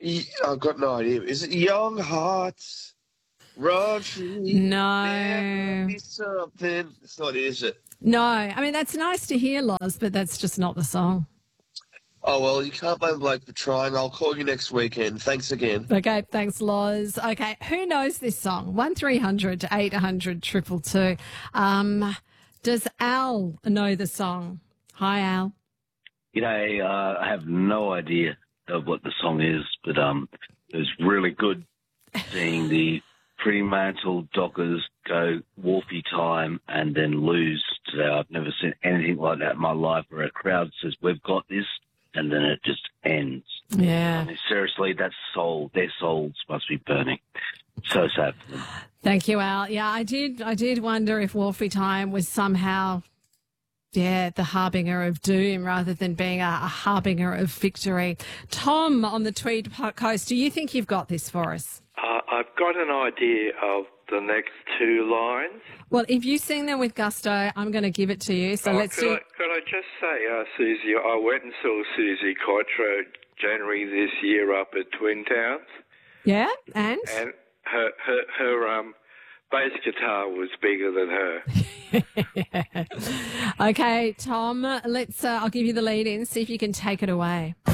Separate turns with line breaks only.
I've got no idea. Is it Young Hearts? Run free. Never
No.
be something. It's not, is it?
No. I mean, that's nice to hear, Loz, but that's just not the song.
Oh, well, you can't blame Blake for trying. I'll call you next weekend. Thanks again.
Okay, thanks, Loz. Okay, who knows this song? 1300 800 222. Does Al know the song? Hi, Al.
G'day, I have no idea of what the song is, but it was really good seeing the Fremantle Dockers go Wolfie time and then lose today. I've never seen anything like that in my life where a crowd says, we've got this, and then it just ends.
Yeah.
I mean, seriously, that's soul. Their souls must be burning. So sad for them.
Thank you, Al. Yeah, I did wonder if Wolfie time was somehow, the harbinger of doom rather than being a harbinger of victory. Tom on the Tweed Coast, do you think you've got this for us?
I've got an idea of the next two lines.
Well, if you sing them with gusto, I'm going to give it to you. So let's do.
Could I just say, Susie, I went and saw Susie Quattro January this year up at Twin Towns.
Yeah, and
her bass guitar was bigger than her.
Okay, Tom. Let's. I'll give you the lead in. See if you can take it away.